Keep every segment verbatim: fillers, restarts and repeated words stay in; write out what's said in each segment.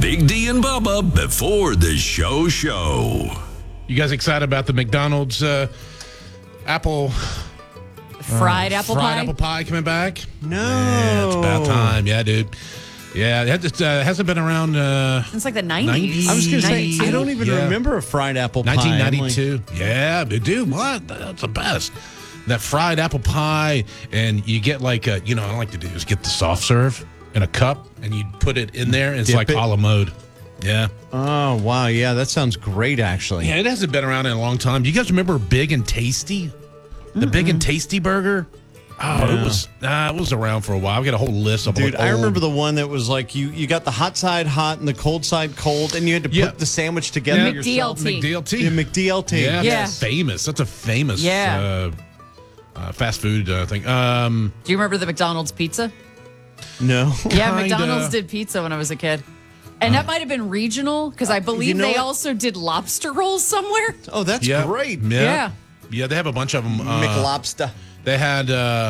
Big D and Bubba before the show show. You guys excited about the McDonald's uh, apple Fried uh, apple fried pie? apple pie coming back? No. Yeah, it's about time. Yeah, dude. Yeah, it has- it uh, hasn't been around uh, It's like the nineties. I was going to say, ninety-two. I don't even Yeah. remember a fried apple pie. nineteen I'm like, ninety-two. Yeah, but dude, what? That's the best. That fried apple pie, and you get like a, you know, what I like to do is get the soft serve in a cup, and you put it in there. And it's Dip like it. a la mode. Yeah. Oh, wow. Yeah, that sounds great, actually. Yeah, it hasn't been around in a long time. Do you guys remember Big and Tasty? The Big and Tasty burger? Oh, it was uh, it was around for a while. I've got a whole list of Dude, like I old- remember the one that was like you you got the hot side hot and the cold side cold, and you had to Yeah. put the sandwich together Yeah. yourself. McDLT. McDLT. Yeah, McDLT. Yeah, Yeah. that's famous. That's a famous Yeah. uh, uh, fast food uh, thing. Um, Do you remember the McDonald's pizza? No. Yeah, Kinda. McDonald's did pizza when I was a kid. And that might have been regional because I believe you know they what? also did lobster rolls somewhere. Oh, that's yeah, great. Yeah. Yeah. yeah, they have a bunch of them. Uh, McLobster. They had uh,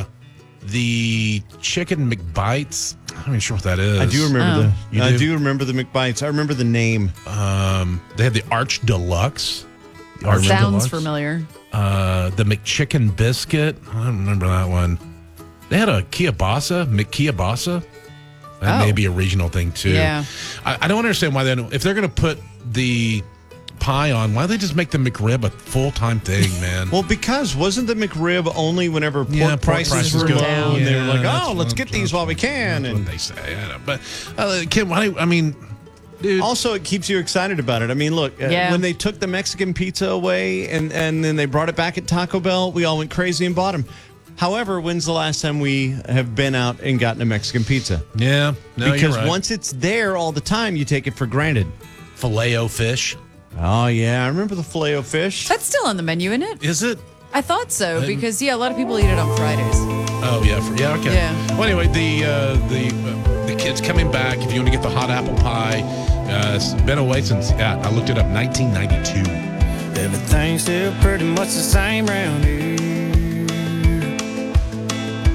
the chicken McBites. I'm not even sure what that is. I do remember Oh. the. You I do? do remember the McBites. I remember the name. Um, they had the Arch Deluxe. The Arch Sounds Deluxe. familiar. Uh, the McChicken Biscuit. I don't remember that one. They had a kielbasa, McKielbasa. That Oh. may be a regional thing too. Yeah. I, I don't understand why they don't. If they're going to put the pie on, why don't they just make the McRib a full time thing, man? Well, because wasn't the McRib only whenever pork, Yeah, pork prices, prices were go low, down. and they were Yeah, like, that's "Oh, let's what- get these while we can." That's And what they say. I know. But uh, Kim, why? I mean, dude. also, it keeps you excited about it. I mean, look, uh, Yeah. when they took the Mexican pizza away and and then they brought it back at Taco Bell, we all went crazy and bought them. However, when's the last time we have been out and gotten a Mexican pizza? yeah. No, Because you're right. once it's there all the time, you take it for granted. Filet-O fish. Oh yeah, I remember the Filet-O-Fish. That's still on the menu, isn't it? Is it? I thought so because, yeah, a lot of people eat it on Fridays. Oh yeah, for, yeah, okay. Yeah. Well, anyway, the uh, the uh, the kid's coming back. If you want to get the hot apple pie, uh, it's been away since yeah, I looked it up, nineteen ninety-two. Everything's still pretty much the same round here.